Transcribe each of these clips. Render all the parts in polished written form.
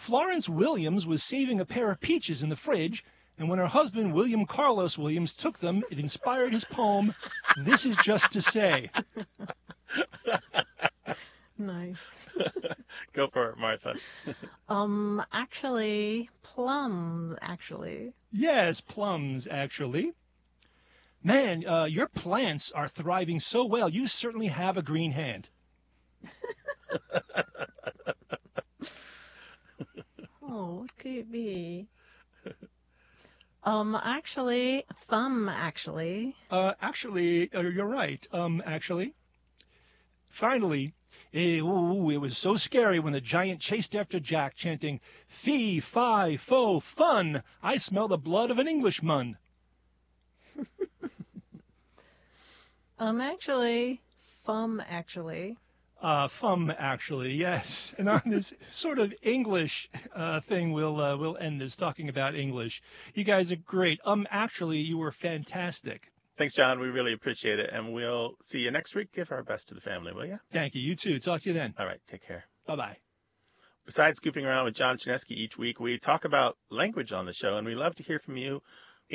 Florence Williams was saving a pair of peaches in the fridge, and when her husband, William Carlos Williams, took them, it inspired his poem, This Is Just to Say. Nice. Go for it, Martha. Actually, plums, actually. Yes, plums, actually. Man, your plants are thriving so well. You certainly have a green hand. Oh, what could it be? Actually, thumb, actually. Actually, you're right. Actually. Finally, it was so scary when the giant chased after Jack, chanting, Fee, fi, fo, fun. I smell the blood of an Englishman. Actually, thumb, actually. Fum, actually, yes. And on this sort of English thing, we'll end this talking about English. You guys are great. Actually, you were fantastic. Thanks, John. We really appreciate it. And we'll see you next week. Give our best to the family, will you? Thank you. You too. Talk to you then. All right. Take care. Bye-bye. Besides goofing around with John Chinesky each week, we talk about language on the show, and we love to hear from you.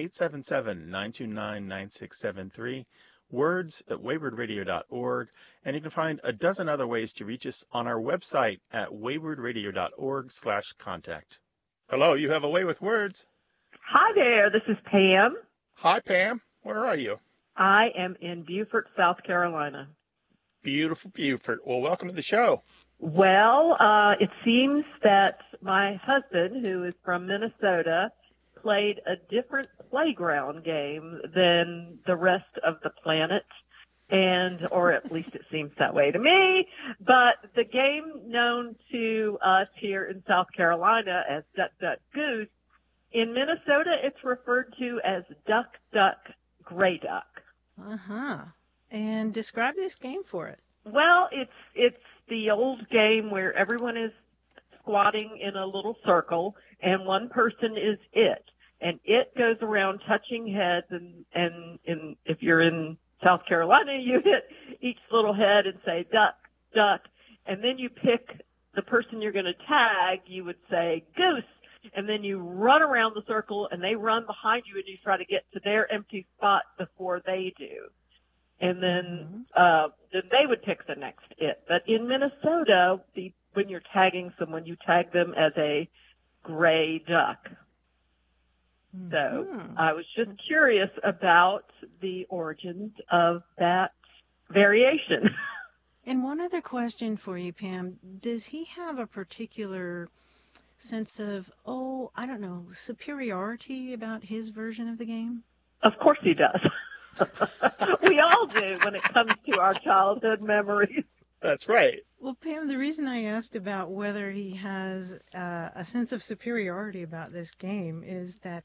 877-929-9673. words@waywardradio.org, and you can find a dozen other ways to reach us on our website at waywardradio.org/contact. Hello, you have a way with words. Hi there, this is Pam. Hi, Pam. Where are you? I am in Beaufort, South Carolina. Beautiful Beaufort. Well, welcome to the show. Well, it seems that my husband, who is from Minnesota, played a different playground game than the rest of the planet, or at least it seems that way to me. But the game known to us here in South Carolina as Duck, Duck, Goose, in Minnesota it's referred to as Duck, Duck, Gray Duck. Uh-huh. And describe this game for us. Well, it's the old game where everyone is squatting in a little circle, and one person is it. And it goes around touching heads, and if you're in South Carolina, you hit each little head and say, duck, duck, and then you pick the person you're going to tag. You would say, goose, and then you run around the circle, and they run behind you, and you try to get to their empty spot before they do. And then they would pick the next it. But in Minnesota, when you're tagging someone, you tag them as a gray duck. So I was just curious about the origins of that variation. And one other question for you, Pam. Does he have a particular sense of, superiority about his version of the game? Of course he does. We all do when it comes to our childhood memories. That's right. Well, Pam, the reason I asked about whether he has a sense of superiority about this game is that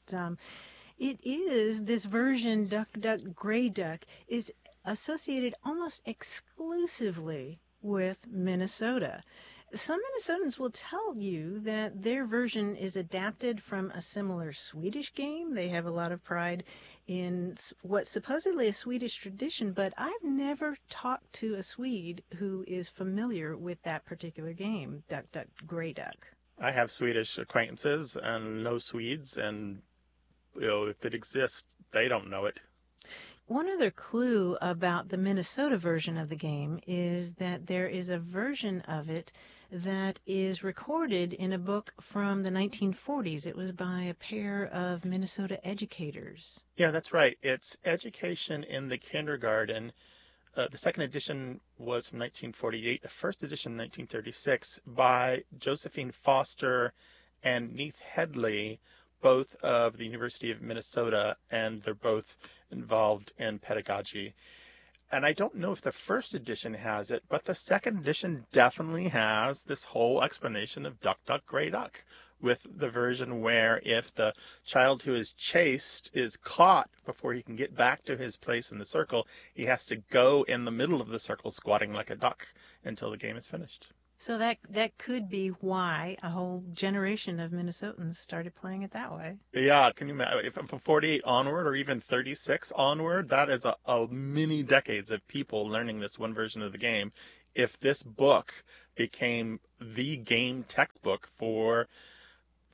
this version, Duck, Duck, Gray Duck, is associated almost exclusively with Minnesota. Some Minnesotans will tell you that their version is adapted from a similar Swedish game. They have a lot of pride in what's supposedly a Swedish tradition, but I've never talked to a Swede who is familiar with that particular game, Duck, Duck, Gray Duck. I have Swedish acquaintances and no Swedes, and if it exists, they don't know it. One other clue about the Minnesota version of the game is that there is a version of it that is recorded in a book from the 1940s. It was by a pair of Minnesota educators. Yeah, that's right. It's Education in the Kindergarten. The second edition was from 1948. The first edition, 1936, by Josephine Foster and Neith Headley, both of the University of Minnesota, and they're both involved in pedagogy. And I don't know if the first edition has it, but the second edition definitely has this whole explanation of Duck, Duck, Gray Duck, with the version where if the child who is chased is caught before he can get back to his place in the circle, he has to go in the middle of the circle squatting like a duck until the game is finished. So that could be why a whole generation of Minnesotans started playing it that way. Yeah, can you imagine? From 48 onward, or even 36 onward, that is a many decades of people learning this one version of the game. If this book became the game textbook for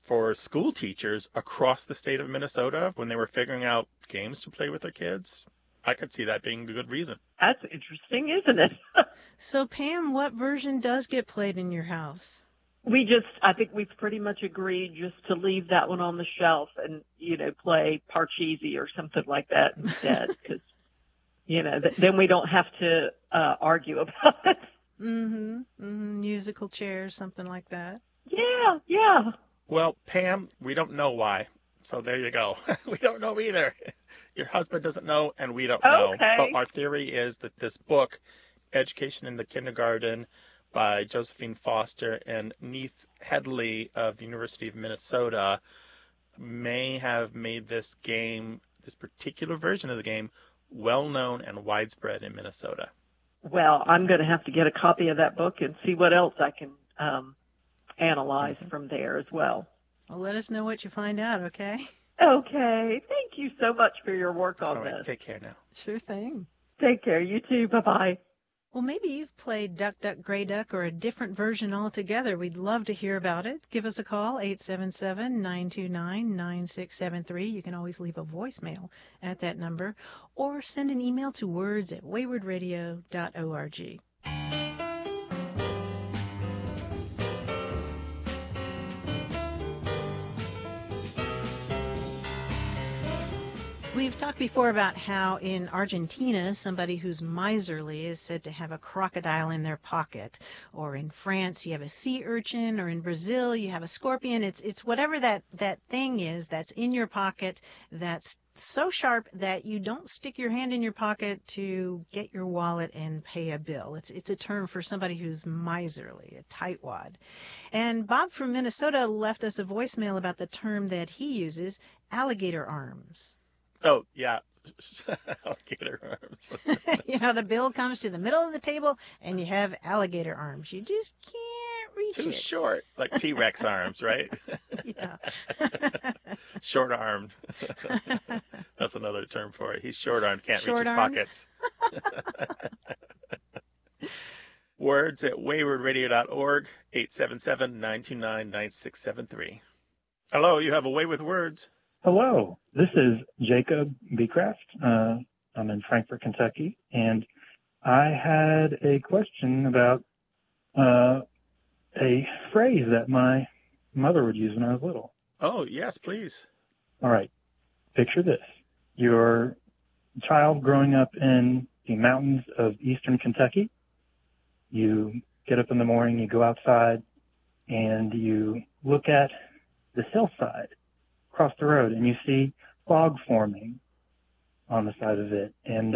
for school teachers across the state of Minnesota when they were figuring out games to play with their kids. I could see that being a good reason. That's interesting, isn't it? So, Pam, what version does get played in your house? I think we've pretty much agreed just to leave that one on the shelf and, play Parcheesi or something like that instead. Because, then we don't have to argue about it. Musical chairs, something like that. Yeah. Well, Pam, we don't know why. So there you go. We don't know either. Your husband doesn't know, and we don't know. Okay. But our theory is that this book, Education in the Kindergarten, by Josephine Foster and Neith Headley of the University of Minnesota, may have made this particular version of the game, well-known and widespread in Minnesota. Well, I'm going to have to get a copy of that book and see what else I can analyze from there as well. Well, let us know what you find out, okay? Okay. Thank you so much for your work on All right, this. take care now. Sure thing. Take care. You too. Bye-bye. Well, maybe you've played Duck, Duck, Gray Duck or a different version altogether. We'd love to hear about it. Give us a call, 877-929-9673. You can always leave a voicemail at that number or send an email to words@waywardradio.org. We've talked before about how in Argentina, somebody who's miserly is said to have a crocodile in their pocket. Or in France, you have a sea urchin. Or in Brazil, you have a scorpion. It's whatever that thing is that's in your pocket that's so sharp that you don't stick your hand in your pocket to get your wallet and pay a bill. It's a term for somebody who's miserly, a tightwad. And Bob from Minnesota left us a voicemail about the term that he uses, alligator arms. Oh, yeah. Alligator arms. The bill comes to the middle of the table, and you have alligator arms. You just can't reach Too it. short. Like T-Rex arms, right? Yeah. Short-armed. That's another term for it. He's short-armed, can't reach his Short-armed? pockets. Words at waywardradio.org, 877-929-9673. Hello, you have a Way with Words. Hello, this is Jacob Beecraft. I'm in Frankfort, Kentucky, and I had a question about a phrase that my mother would use when I was little. Oh, yes, please. All right, picture this. You're a child growing up in the mountains of eastern Kentucky. You get up in the morning, you go outside, and you look at the hillside across the road, and you see fog forming on the side of it. And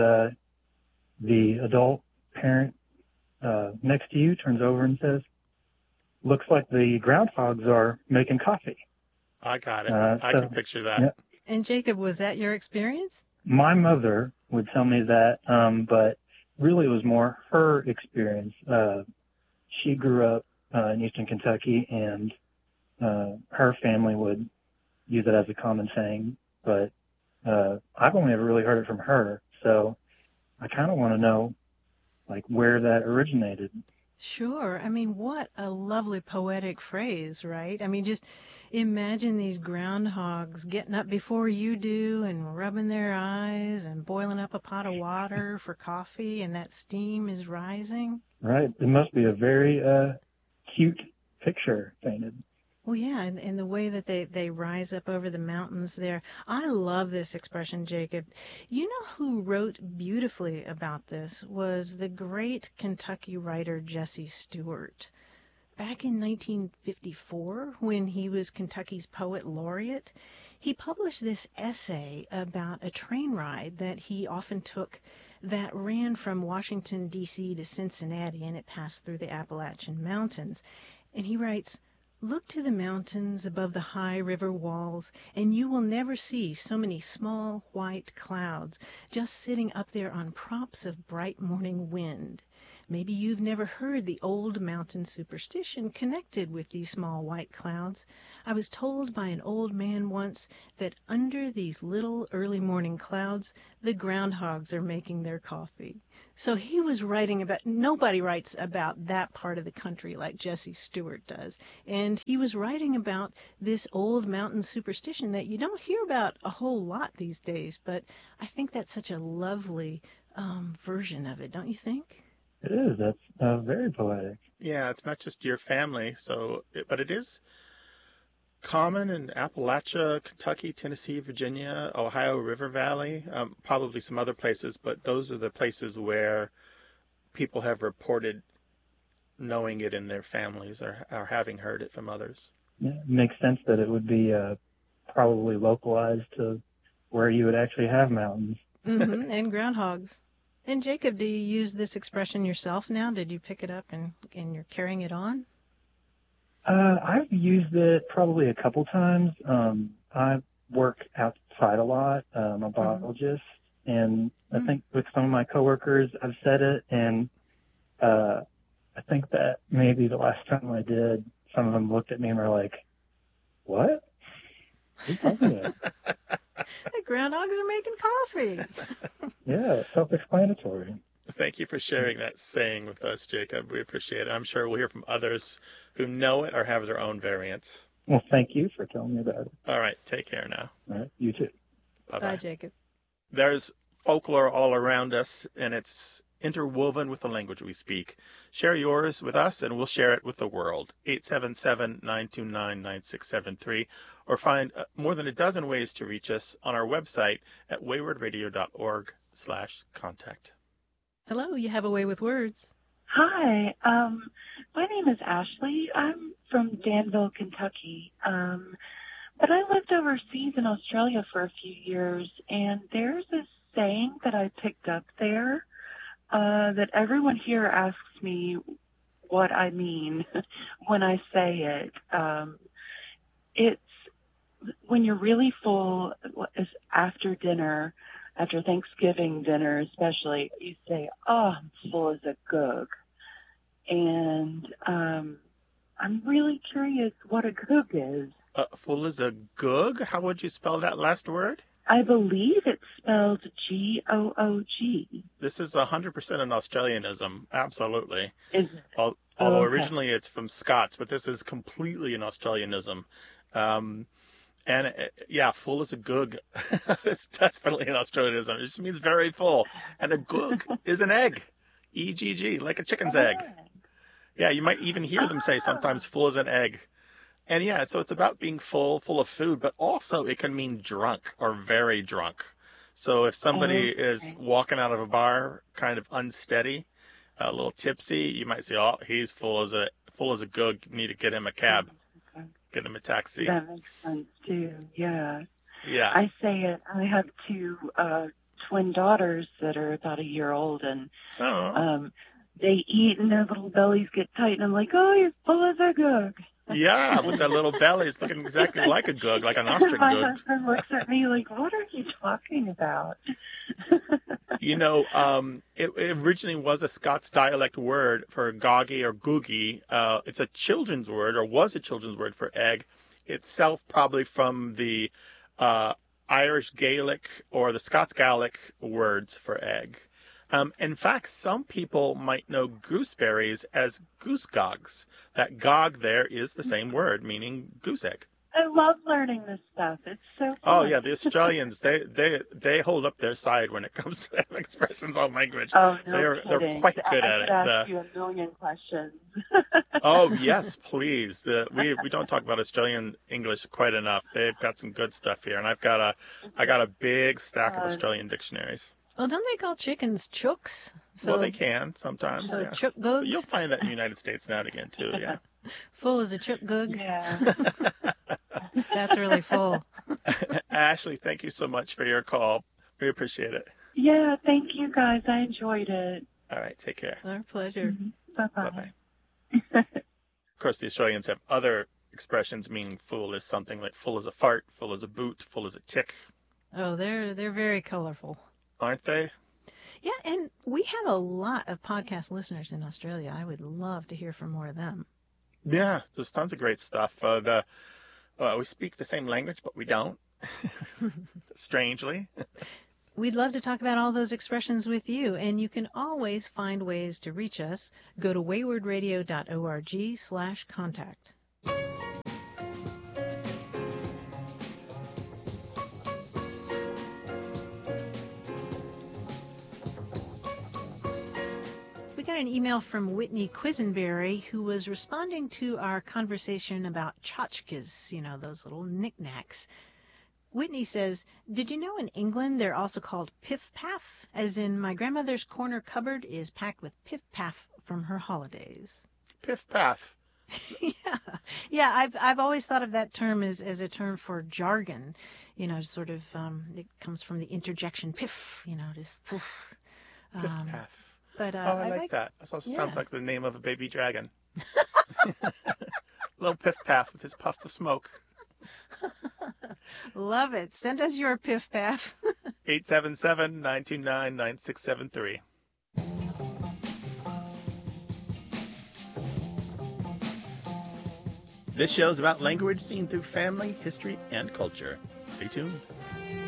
the adult parent next to you turns over and says, looks like the groundhogs are making coffee. I got it. I can picture that. Yeah. And Jacob, was that your experience? My mother would tell me that, but really it was more her experience. She grew up in eastern Kentucky, and her family would use it as a common saying, but I've only ever really heard it from her, so I kind of want to know, where that originated. Sure. I mean, what a lovely poetic phrase, right? I mean, just imagine these groundhogs getting up before you do and rubbing their eyes and boiling up a pot of water for coffee, and that steam is rising. Right. It must be a very cute picture painted. Well, yeah, and the way that they rise up over the mountains there. I love this expression, Jacob. You know who wrote beautifully about this was the great Kentucky writer Jesse Stewart. Back in 1954, when he was Kentucky's poet laureate, he published this essay about a train ride that he often took that ran from Washington, D.C. to Cincinnati, and it passed through the Appalachian Mountains. And he writes, "Look to the mountains above the high river walls, and you will never see so many small white clouds just sitting up there on props of bright morning wind. Maybe you've never heard the old mountain superstition connected with these small white clouds. I was told by an old man once that under these little early morning clouds, the groundhogs are making their coffee. So he was writing about, nobody writes about that part of the country like Jesse Stewart does. And he was writing about this old mountain superstition that you don't hear about a whole lot these days, but I think that's such a lovely version of it, don't you think? It is. That's very poetic. Yeah, it's not just your family, but it is common in Appalachia, Kentucky, Tennessee, Virginia, Ohio River Valley, probably some other places, but those are the places where people have reported knowing it in their families or having heard it from others. Yeah, it makes sense that it would be probably localized to where you would actually have mountains. Mm-hmm, and groundhogs. And Jacob, do you use this expression yourself now? Did you pick it up and you're carrying it on? I've used it probably a couple times. I work outside a lot. I'm a biologist, and I think with some of my coworkers, I've said it, and I think that maybe the last time I did, some of them looked at me and were like, "What? What are you talking about?" The groundhogs are making coffee. Yeah, self-explanatory. Thank you for sharing that saying with us, Jacob. We appreciate it. I'm sure we'll hear from others who know it or have their own variants. Well, thank you for telling me about it. All right, take care now. All right, you too. Bye-bye. Bye, Jacob. There's folklore all around us, and it's interwoven with the language we speak. Share yours with us, and we'll share it with the world. 877-929-9673, or find more than a dozen ways to reach us on our website at waywardradio.org/contact. Hello, you have a way with words. Hi, my name is Ashley. I'm from Danville, Kentucky, but I lived overseas in Australia for a few years, and there's this saying that I picked up there that everyone here asks me what I mean when I say it. It's when you're really full, it's after dinner, after Thanksgiving dinner especially, you say, "Oh, I'm full as a goog." And I'm really curious what a goog is. Full as a goog? How would you spell that last word? I believe it's spelled G-O-O-G. This is 100% an Australianism, absolutely. Is it? Although Okay. originally it's from Scots, but this is completely an Australianism. Yeah, full as a goog. It's definitely an Australianism. It just means very full. And a goog is an egg. E-G-G, like a chicken's egg. Yeah, you might even hear them say sometimes full as an egg. And yeah, so it's about being full of food, but also it can mean drunk or very drunk. So if somebody is walking out of a bar kind of unsteady, a little tipsy, you might say, "Oh, he's full as a goog. You need to get him a cab, get him a taxi." That makes sense too. Yeah. Yeah. I say it. I have two twin daughters that are about a year old, and they eat and their little bellies get tight, and I'm like, "Oh, you're full as a goog." Yeah, with that little belly, it's looking exactly like a goog, like an ostrich My goog. husband looks at me like, "What are you talking about?" You know, it originally was a Scots dialect word for goggy or googie. It's a children's word, or was a children's word for egg. Itself probably from the Irish Gaelic or the Scots Gaelic words for egg. In fact, some people might know gooseberries as goose gogs. That gog there is the same word, meaning goose egg. I love learning this stuff. It's so fun. Oh yeah, the Australians they hold up their side when it comes to expressions on language. Oh, no They're kidding. quite good at I it. could ask you a million questions. Oh yes, please. We don't talk about Australian English quite enough. They've got some good stuff here, and I got a big stack of Australian dictionaries. Well, don't they call chickens chooks? Well, they can sometimes. So Yeah. chook googs? You'll find that in the United States now and again too. Yeah. Full as a chook goog? Yeah. That's really full. Ashley, thank you so much for your call. We appreciate it. Yeah, thank you guys. I enjoyed it. All right, take care. Our pleasure. Bye-bye. Bye-bye. Of course, the Australians have other expressions meaning full is something like full as a fart, full as a boot, full as a tick. Oh, they're very colorful. Aren't they? Yeah, and we have a lot of podcast listeners in Australia. I would love to hear from more of them. Yeah, there's tons of great stuff. We speak the same language, but we don't. Strangely. We'd love to talk about all those expressions with you, and you can always find ways to reach us. Go to waywardradio.org/contact. We got an email from Whitney Quisenberry, who was responding to our conversation about tchotchkes, those little knickknacks. Whitney says, did you know in England they're also called piff-paff, as in my grandmother's corner cupboard is packed with piff-paff from her holidays? Piff-paff. Yeah. I've always thought of that term as a term for jargon, sort of, it comes from the interjection piff, just poof. Piff-paff. But, I like that. That also sounds like the name of a baby dragon. Little piff-paff with his puff of smoke. Love it. Send us your piff-paff. 877-929-9673. This show is about language seen through family, history, and culture. Stay tuned.